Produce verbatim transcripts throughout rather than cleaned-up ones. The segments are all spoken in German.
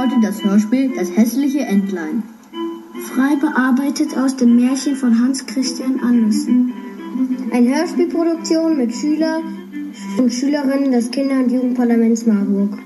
heute das Hörspiel Das hässliche Entlein. Frei bearbeitet aus dem Märchen von Hans Christian Andersen. Eine Hörspielproduktion mit Schüler und Schülerinnen des Kinder- und Jugendparlaments Marburg.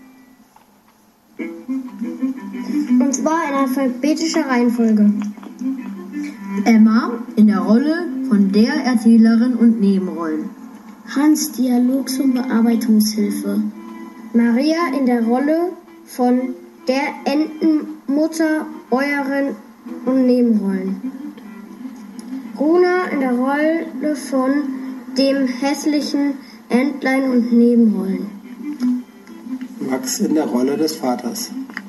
Und zwar in alphabetischer Reihenfolge. Emma in der Rolle von der Erzählerin und Nebenrollen. Hans Dialog zum Bearbeitungshilfe. Maria in der Rolle von der Entenmutter, Bäuerin und Nebenrollen. Runa in der Rolle von dem hässlichen Entlein und Nebenrollen. Max in der Rolle des Vaters.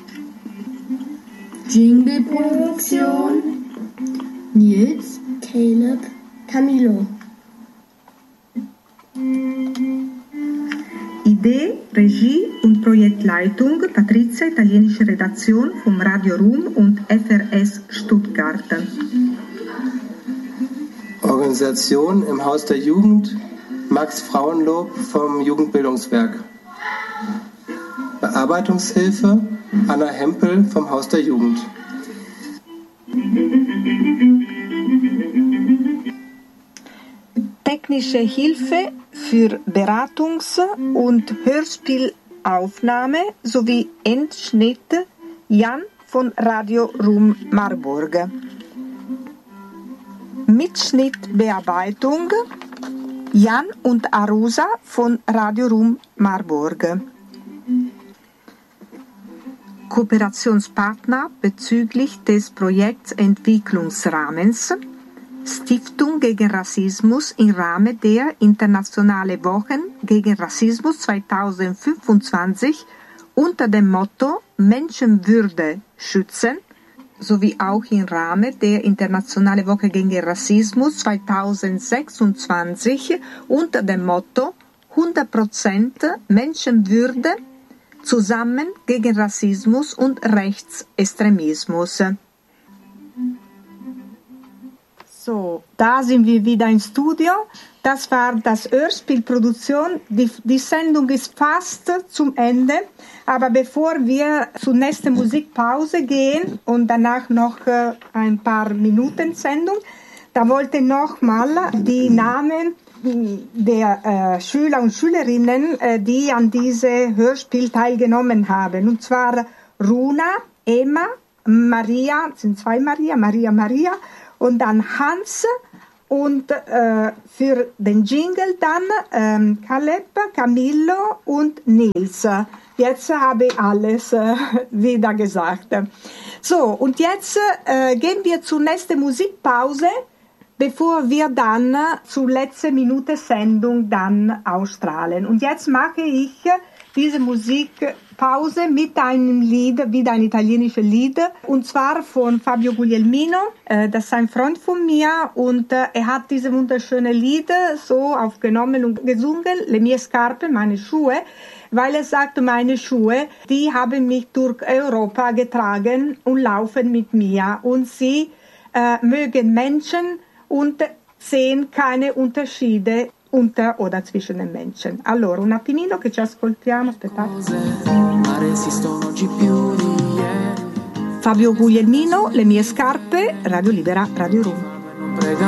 Jingle-Produktion Nils, Caleb, Camilo. Idee, Regie und Projektleitung Patrizia, italienische Redaktion vom Radio Rum und F R S Stuttgart. Organisation im Haus der Jugend Max Frauenlob vom Jugendbildungswerk. Bearbeitungshilfe Anna Hempel vom Haus der Jugend. Technische Hilfe für Beratungs- und Hörspielaufnahme sowie Endschnitt Jan von Radio Rum Marburg. Mitschnittbearbeitung Jan und Arusa von Radio Rum Marburg. Kooperationspartner bezüglich des Projekts Entwicklungsrahmens Stiftung gegen Rassismus im Rahmen der Internationale Wochen gegen Rassismus zweitausendfünfundzwanzig unter dem Motto Menschenwürde schützen sowie auch im Rahmen der Internationale Woche gegen Rassismus zweitausendsechsundzwanzig unter dem Motto hundert Prozent Menschenwürde zusammen gegen Rassismus und Rechtsextremismus. So, da sind wir wieder im Studio. Das war das Hörspielproduktion. Die, die Sendung ist fast zum Ende. Aber bevor wir zur nächsten Musikpause gehen und danach noch äh, ein paar Minuten Sendung, da wollte ich noch mal die Namen der äh, Schüler und Schülerinnen, äh, die an diesem Hörspiel teilgenommen haben. Und zwar Runa, Emma, Maria, es sind zwei Maria, Maria, Maria, und dann Hans und äh, für den Jingle dann ähm, Caleb, Camillo und Nils. Jetzt habe ich alles äh, wieder gesagt. So, und jetzt äh, gehen wir zur nächsten Musikpause, bevor wir dann zur letzten Minute Sendung dann ausstrahlen. Und jetzt mache ich diese Musikpause mit einem Lied, wieder ein italienisches Lied, und zwar von Fabio Guglielmino. Das ist ein Freund von mir und er hat diese wunderschöne Lied so aufgenommen und gesungen, Le mie scarpe, meine Schuhe, weil er sagt, meine Schuhe, die haben mich durch Europa getragen und laufen mit mir und sie äh, mögen Menschen und sehen keine Unterschiede unter oder zwischen den Menschen. Allora, un attimino che ci ascoltiamo, aspettate. Fabio Guglielmino, Le mie scarpe, Radio Libera, Radio Rum.